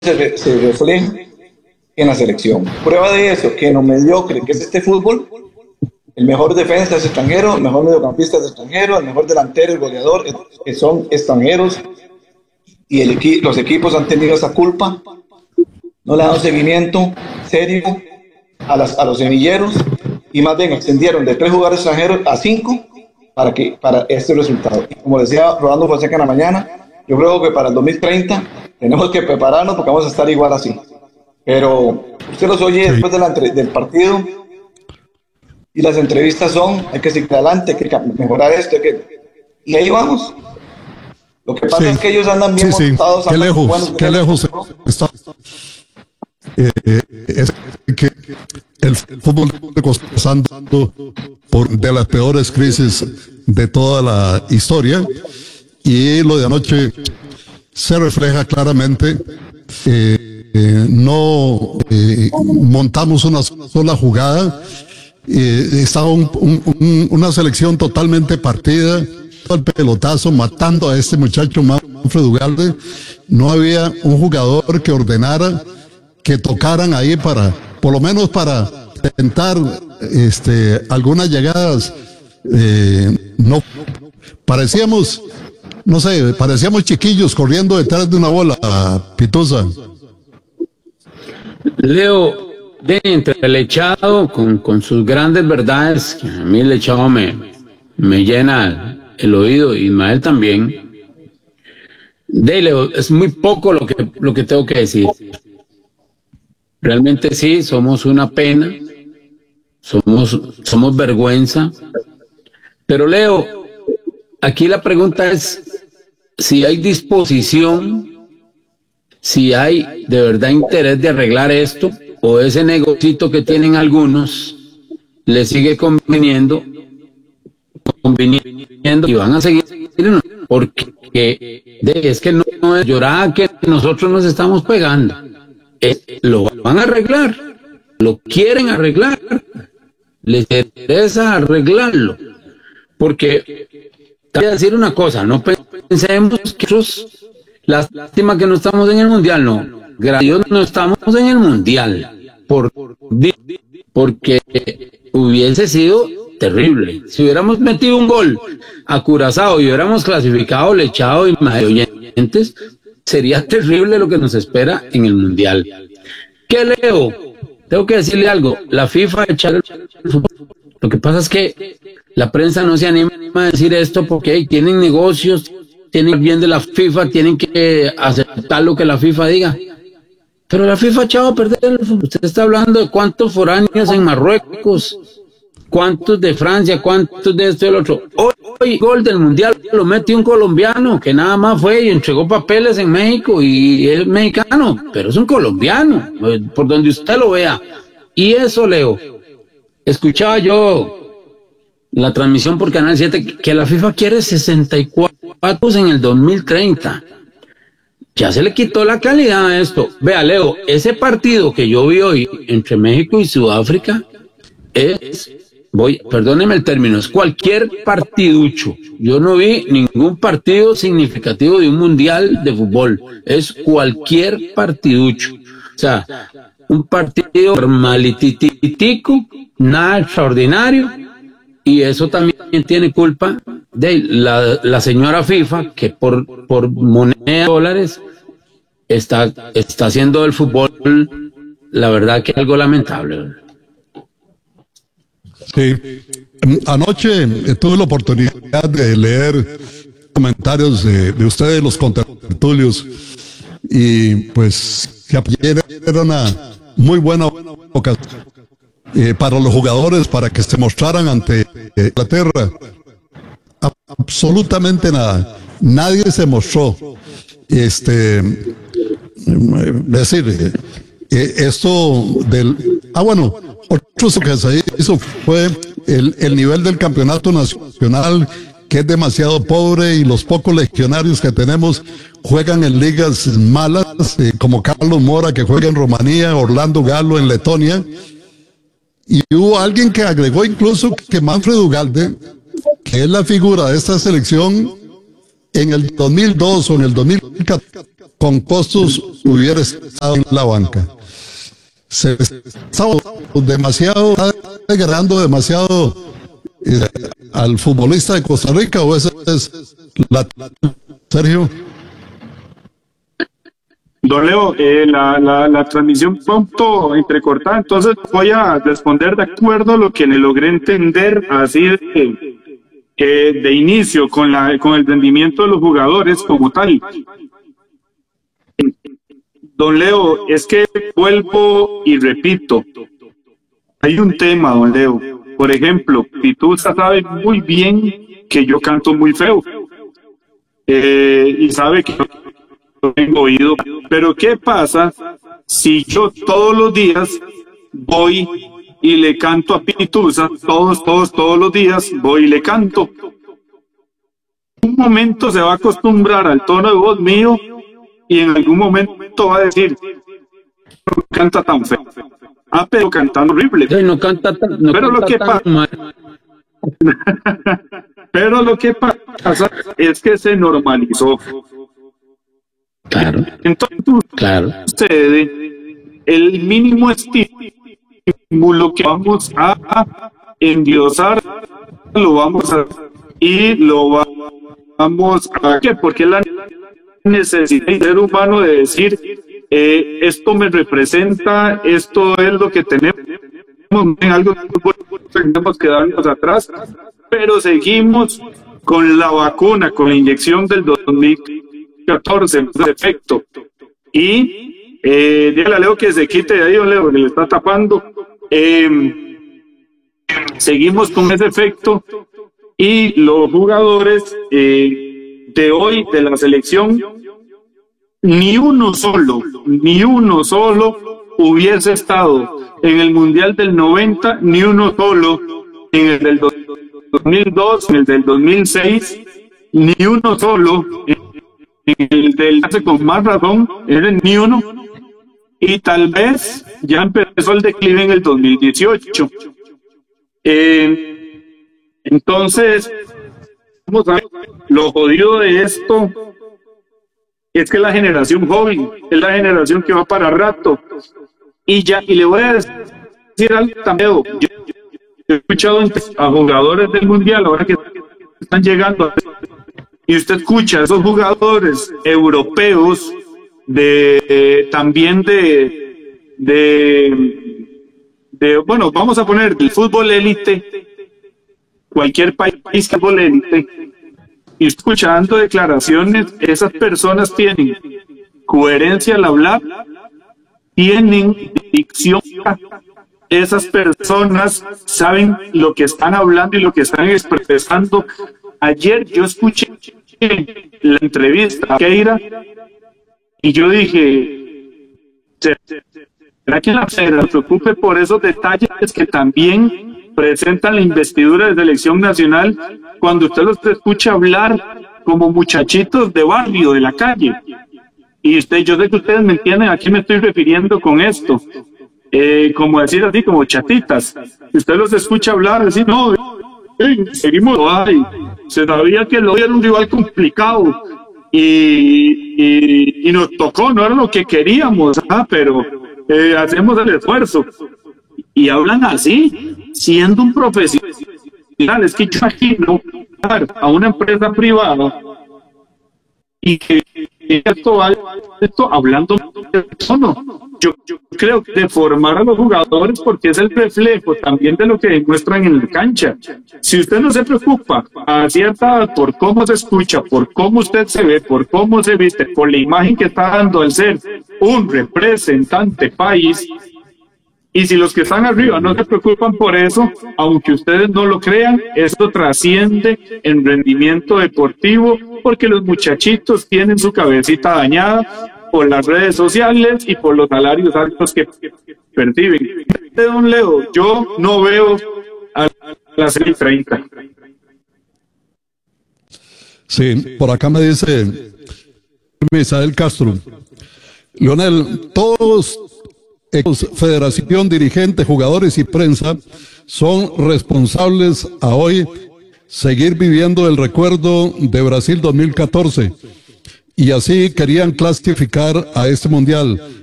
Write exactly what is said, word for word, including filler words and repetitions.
se, re, se refleje en la selección. Prueba de eso, que en lo mediocre que es este fútbol, el mejor defensa es extranjero, el mejor mediocampista es extranjero, el mejor delantero y goleador es, es, son extranjeros, y el equi los equipos han tenido esa culpa, no le han dado seguimiento serio a, las, a los semilleros, y más bien extendieron de tres jugadores extranjeros a cinco para, que, para este resultado. Y como decía Rolando Fonseca en la mañana, yo creo que para el dos mil treinta tenemos que prepararnos porque vamos a estar igual así. Pero usted los oye sí. después de la, del partido y las entrevistas son, hay que seguir adelante, hay que mejorar esto, hay que... y ahí vamos. Lo que pasa sí. es que ellos andan bien sí, montados. Sí. Qué lejos, buenos, qué lejos está. Eh, eh, es que el fútbol está pasando por de las peores crisis de toda la historia, y lo de anoche se refleja claramente. Eh, Eh, no eh, montamos una sola jugada, eh, estaba un, un, un, una selección totalmente partida, el pelotazo matando a este muchacho Manfred Ugalde. No había un jugador que ordenara que tocaran ahí para, por lo menos para intentar este, algunas llegadas. Eh, no parecíamos, no sé, parecíamos chiquillos corriendo detrás de una bola, Pituza. Leo, de entre el Echado, con, con sus grandes verdades, que a mí el Echado me, me llena el oído, Ismael también. De Leo, es muy poco lo que, lo que tengo que decir. Realmente sí, somos una pena, somos, somos vergüenza. Pero Leo, aquí la pregunta es si hay disposición, si hay de verdad interés de arreglar esto, o ese negocito que tienen algunos les sigue conviniendo, conviniendo y van a seguir, porque es que no, no es llorada que nosotros nos estamos pegando, es, lo van a arreglar, lo quieren arreglar, les interesa arreglarlo, porque te voy a decir una cosa, no pensemos que nosotros, lástima que no estamos en el mundial, no, gracias a Dios no estamos en el mundial, por, porque hubiese sido terrible. Si hubiéramos metido un gol a Curazao y hubiéramos clasificado Lechado y oyentes, sería terrible lo que nos espera en el mundial. ¿Qué Leo? Tengo que decirle algo, la FIFA echar el fútbol. Lo que pasa es que la prensa no se anima a decir esto porque hey, tienen negocios, tienen el bien de la FIFA, tienen que aceptar lo que la FIFA diga. Pero la FIFA ha echado a perder el fútbol. Usted está hablando de cuántos foráneos en Marruecos, cuántos de Francia, cuántos de esto y el otro. Hoy, hoy gol del mundial lo metió un colombiano que nada más fue y entregó papeles en México y es mexicano, pero es un colombiano, por donde usted lo vea. Y eso, Leo, escuchaba yo la transmisión por Canal siete que la FIFA quiere sesenta y cuatro en el dos mil treinta. Ya se le quitó la calidad a esto. Vea, Leo, ese partido que yo vi hoy entre México y Sudáfrica es, voy, perdóneme el término, es cualquier partiducho. Yo no vi ningún partido significativo de un mundial de fútbol. Es cualquier partiducho. O sea, un partido normalititico, nada extraordinario. Y eso también tiene culpa de la, la señora FIFA, que por, por moneda de dólares está, está haciendo del fútbol, la verdad que algo lamentable. Sí. Anoche tuve la oportunidad de leer comentarios de, de ustedes, los contertulios, y pues que ayer era una muy buena ocasión Eh, para los jugadores, para que se mostraran ante eh, Inglaterra. A absolutamente nada. Nadie se mostró. Este, eh, decir, eh, eh, esto del... Ah, bueno, otro que se hizo fue el, el nivel del campeonato nacional, que es demasiado pobre, y los pocos legionarios que tenemos juegan en ligas malas, eh, como Carlos Mora, que juega en Rumanía, Orlando Galo en Letonia. Y hubo alguien que agregó incluso que Manfred Ugalde, que es la figura de esta selección, en el dos mil dos o en el dos mil con costos hubiera estado en la banca. Se está demasiado, está degradando demasiado eh, al futbolista de Costa Rica, o esa es la... Sergio. Don Leo, eh, la, la, la transmisión fue un poco entrecortada, entonces voy a responder de acuerdo a lo que le logré entender así de, eh, de inicio con, la, con el rendimiento de los jugadores como tal. Don Leo, es que vuelvo y repito, hay un tema, don Leo. Por ejemplo, Pitusa sabe muy bien que yo canto muy feo eh, y sabe que tengo oído, pero ¿qué pasa si yo todos los días voy y le canto a Pitusa, todos, todos, todos los días voy y le canto? Un momento se va a acostumbrar al tono de voz mío y en algún momento va a decir, no canta tan feo. Ah, pero cantando horrible. Sí, no canta tan, no pero canta lo que pasa pero lo que pasa es que se normalizó. Claro, Entonces, claro. sucede el mínimo estímulo que vamos a endiosar, lo vamos a y lo vamos a ¿qué? Porque la necesidad del ser humano de decir eh, esto me representa, esto es lo que tenemos, en algo tenemos que darnos atrás, pero seguimos con la vacuna, con la inyección del dos mil catorce, efecto. Y eh, dígale a Leo que se quite de ahí, don Leo, que le está tapando. Eh, seguimos con ese efecto y los jugadores eh, de hoy de la selección, ni uno solo, ni uno solo hubiese estado en el Mundial del noventa, ni uno solo en el del dos mil dos, en el del dos mil seis, ni uno solo en el del hace con más razón, ni uno, y tal vez ya empezó el declive en el dos mil dieciocho. Eh, entonces, vamos a ver, lo jodido de esto es que la generación joven es la generación que va para rato. Y ya, y le voy a decir algo también. Yo, yo he escuchado a jugadores del Mundial ahora que están llegando, y usted escucha a esos jugadores europeos de eh, también de, de de bueno, vamos a poner el fútbol élite, cualquier país que es fútbol élite, y escuchando declaraciones, esas personas tienen coherencia al hablar, tienen dicción, esas personas saben lo que están hablando y lo que están expresando. Ayer yo escuché la entrevista a Keira y yo dije, ¿será que la federación se preocupe por esos detalles que también presentan la investidura de selección nacional cuando usted los escucha hablar como muchachitos de barrio, de la calle? Y usted, yo sé que ustedes me entienden a qué me estoy refiriendo con esto. Eh, como decir así, como chatitas. Usted los escucha hablar, decir, no, eh, seguimos, ay, se sabía que lo era un rival complicado y, y, y nos tocó, no era lo que queríamos, ah, pero eh, hacemos el esfuerzo. Y hablan así, siendo un profesional. Es que yo imagino a una empresa privada y que esto, esto hablando de tono. Yo, yo creo que de formar a los jugadores, porque es el reflejo también de lo que demuestran en la cancha. Si usted no se preocupa a cierta edad por cómo se escucha, por cómo usted se ve, por cómo se viste, por la imagen que está dando al ser un representante país, y si los que están arriba no se preocupan por eso, aunque ustedes no lo crean, esto trasciende en rendimiento deportivo, porque los muchachitos tienen su cabecita dañada por las redes sociales y por los salarios altos que perciben. Don Leo, yo no veo a las seis treinta. Sí, por acá me dice Misael Castro. Leonel, todos federación, dirigente, jugadores y prensa son responsables a hoy seguir viviendo el recuerdo de Brasil dos mil catorce y así querían clasificar a este mundial.